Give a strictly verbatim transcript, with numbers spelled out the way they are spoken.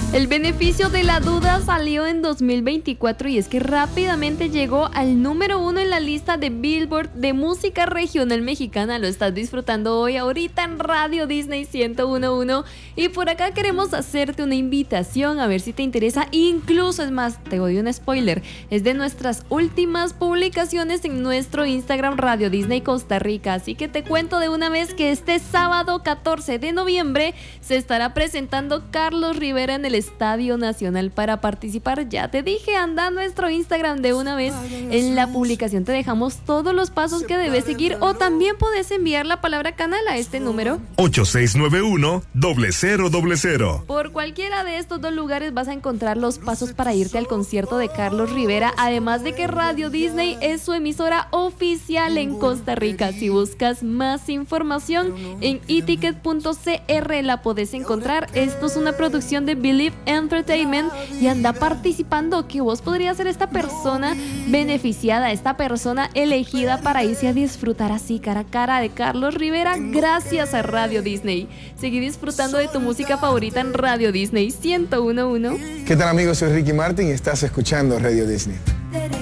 El beneficio de la duda salió en dos mil veinticuatro y es que rápidamente llegó al número uno en la lista de Billboard de música regional mexicana. Lo estás disfrutando hoy, ahorita en Radio Disney ciento uno punto uno. Y por acá queremos hacerte una invitación a ver si te interesa. Incluso, es más, te doy un spoiler. Es de nuestras últimas publicaciones en nuestro Instagram Radio Disney Costa Rica. Así que te cuento de una vez que este sábado catorce de noviembre se estará presentando Carlos Rivera en el Estadio Nacional. Para participar, ya te dije, anda a nuestro Instagram de una vez. En la publicación te dejamos todos los pasos que debes seguir, o también puedes enviar la palabra canal a este número ocho seis nueve uno, cero cero cero cero. Por cualquiera de estos dos lugares vas a encontrar los pasos para irte al concierto de Carlos Rivera, además de que Radio Disney es su emisora oficial en Costa Rica. Si buscas más información en e ticket punto c r la podés encontrar. Esto es una producción de Believe Entertainment y anda participando, que vos podrías ser esta persona beneficiada, esta persona elegida para irse a disfrutar así cara a cara de Carlos Rivera gracias a Radio Disney. Seguí disfrutando de tu música favorita en Radio Disney ciento uno punto uno. ¿Qué tal, amigos? Soy Ricky Martin y estás escuchando Radio Disney.